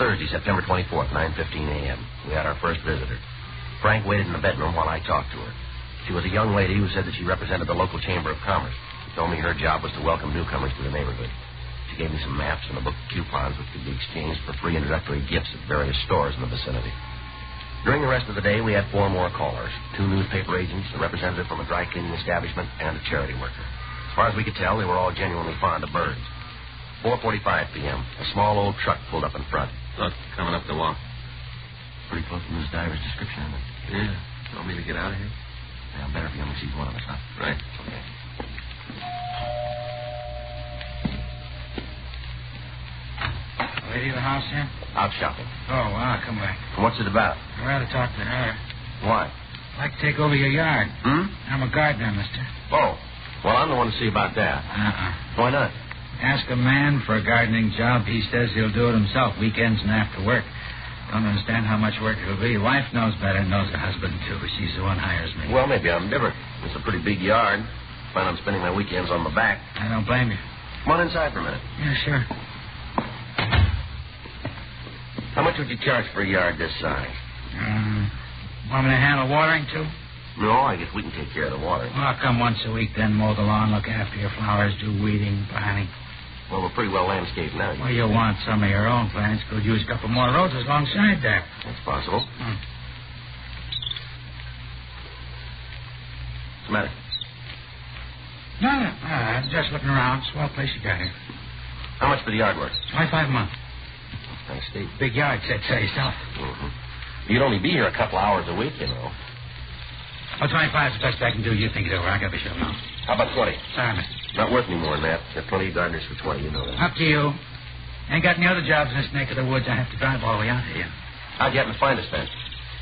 Thursday, September 24th, 9:15 a.m. We had our first visitor. Frank waited in the bedroom while I talked to her. She was a young lady who said that she represented the local Chamber of Commerce. She told me her job was to welcome newcomers to the neighborhood. She gave me some maps and a book of coupons which could be exchanged for free introductory gifts at various stores in the vicinity. During the rest of the day, we had 4 more callers, 2 newspaper agents, a representative from a dry cleaning establishment, and a charity worker. As far as we could tell, they were all genuinely fond of birds. 4:45 p.m., a small old truck pulled up in front. Look, coming up the walk. Pretty close to Miss Diver's description, isn't it? Yeah. Want me to get out of here? Yeah, better if he only sees one of us, huh? Right. Okay. Lady of the house here? Out shopping. Oh, wow, come back. What's it about? I'd rather talk to her. Why? I'd like to take over your yard. I'm a gardener, mister. Oh, well, I'm the one to see about that. Why not? Ask a man for a gardening job. He says he'll do it himself, weekends and after work. Don't understand how much work it'll be. Wife knows better, knows her husband, too. She's the one hires me. Well, maybe I'm different. It's a pretty big yard. Plan on spending my weekends on the back. I don't blame you. Come on inside for a minute. Yeah, sure. How much would you charge for a yard this size? Want me to handle watering, too? No, I guess we can take care of the water. Well, I'll come once a week, then mow the lawn, look after your flowers, do weeding, planting. Well, we're pretty well landscaped now. Well, you'll want some of your own plants. Could use a couple more roses alongside there. That's possible. What's the matter? No, I'm just looking around. Swell place you got here. How much for the yard work? $25 a month. That's kind of steep. Big yard, said so yourself. You'd only be here a couple hours a week, you know. Well, 25 is the best I can do. You think it over. I got to be sure now. How about 20? Sorry, mister. Not worth any more than that. There are plenty of gardeners for 20, you know that. Up to you. Ain't got any other jobs in this neck of the woods. I have to drive all the way out here. How'd you happen to find us then?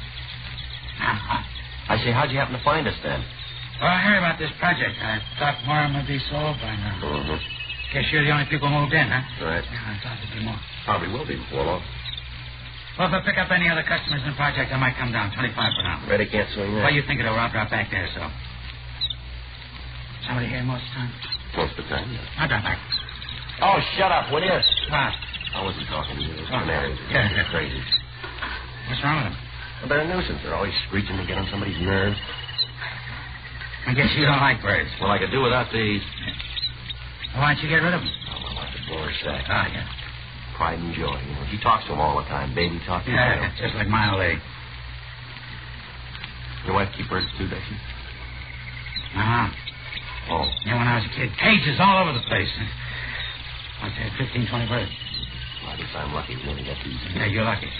I say, how'd you happen to find us then? Well, I heard about this project. I thought more would be sold by now. Guess you're the only people moved in, huh? Right. Yeah, I thought there'd be more. Probably will be before long. Well, if I pick up any other customers in the project, I might come down. 25 for now. Ready, can't swing that. Well, you think it over. I'll drop back there, so. Somebody here most of the time? Most of the time, yeah. I'll drop back. Oh, shut up, will you? What? I wasn't talking to you. Those Oh. canaries. Yeah. They're crazy. What's wrong with them? Well, they're a nuisance. They're always screeching to get on somebody's nerves. I guess you don't like birds. Well, I could do without these. Well, why don't you get rid of them? Oh, my wife adores sex. Ah, yeah. Pride and joy. You know, she talks to them all the time. Baby talk. Yeah, just like my old lady. Your wife keep birds too, does she? Uh-huh. Oh. Yeah, when I was a kid, cages all over the place. Once I had 15, 20 birds. Well, I guess I'm lucky we only got these. Yeah, you're lucky.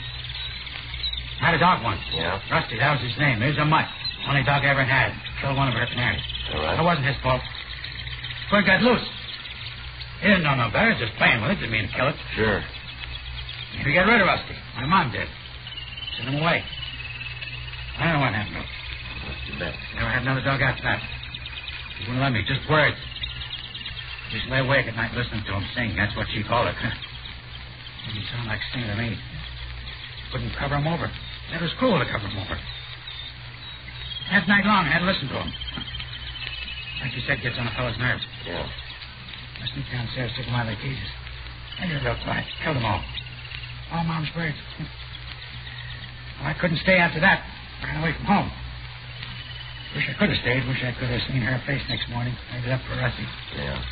I had a dog once. Yeah? Rusty, that was his name. He was a mutt. Only dog I ever had. Killed one of her canaries. All right. It wasn't his fault. Bird got loose. He didn't know no better. Just playing with it. Didn't mean to kill it. Sure. We got rid of Rusty. My mom did. Sent him away. I don't know what happened to him. That's too bad. Never had another dog after that. He wouldn't let me. Just words. Just lay awake at night listening to him sing. That's what she called it. Didn't sound like singing to me. Couldn't cover him over. That was cruel to cover him over. That night long, I had to listen to him. Like you said, gets on a fellow's nerves. Yeah. I sneaked downstairs, took them out of their cages. I did real quiet. Killed them all. All Mom's birds. Well, I couldn't stay after that. Ran away from home. Wish I could have stayed. Wish I could have seen her face next morning. Made it up for Rusty. Yeah.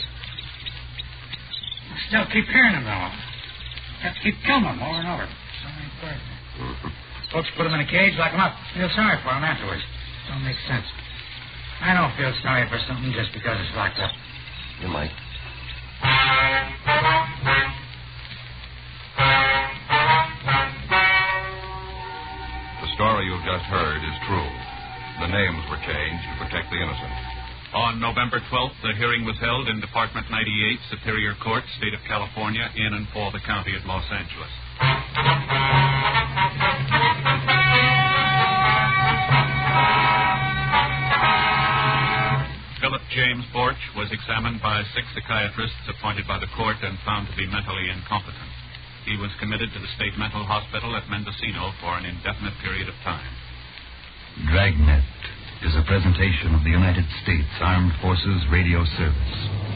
I still keep hearing them, though. Have to keep killing them over and over. So many birds. Folks put them in a cage, lock them up. Feel sorry for them afterwards. Don't make sense. I don't feel sorry for something just because it's locked up. You might. The story you've just heard is true. The names were changed to protect the innocent. On November 12th, the hearing was held in Department 98, Superior Court, State of California, in and for the County of Los Angeles. Philip James Borch was examined by 6 psychiatrists appointed by the court and found to be mentally incompetent. He was committed to the State Mental Hospital at Mendocino for an indefinite period of time. Dragnet is a presentation of the United States Armed Forces Radio Service.